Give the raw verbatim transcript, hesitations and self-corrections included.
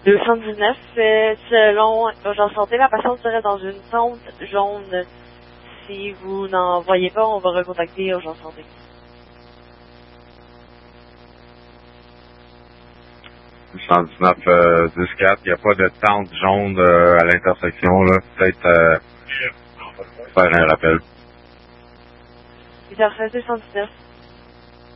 deux cent dix-neuf, euh, selon Urgence Santé, la patiente serait dans une tente jaune. Si vous n'en voyez pas, on va recontacter Urgence Santé. deux cent dix-neuf, euh, dix quatre, il n'y a pas de tente jaune euh, à l'intersection, là. Peut-être euh, faire un rappel. huit heures treize, deux cent dix-neuf.